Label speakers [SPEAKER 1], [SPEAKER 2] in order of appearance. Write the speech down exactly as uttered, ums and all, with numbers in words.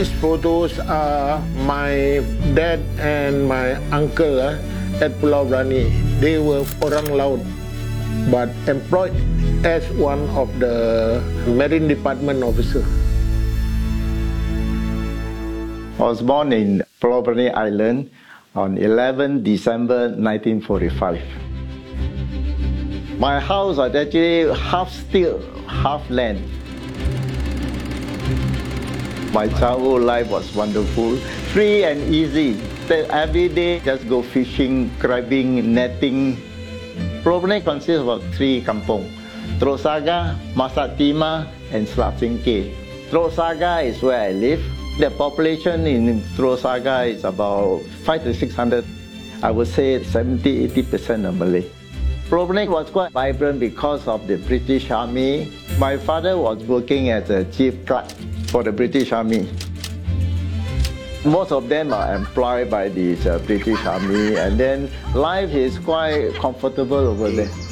[SPEAKER 1] These photos are my dad and my uncle uh, at Pulau Brani. They were orang laut, but employed as one of the Marine Department officer.
[SPEAKER 2] I was born in Pulau Brani Island on eleventh December nineteen forty-five. My house was actually half steel, half land. My childhood life was wonderful, free and easy. Every day, just go fishing, crabbing, netting. Pulau Brani consists of three kampong: Teluk Saga, Masak Timah, and Selat Singkeh. Teluk Saga is where I live. The population in Teluk Saga is about five to six hundred. I would say seventy to eighty percent are Malay. Pulau Brani was quite vibrant because of the British Army. My father was working as a chief clerk for the British Army. Most of them are employed by the uh, British Army, and then life is quite comfortable over there.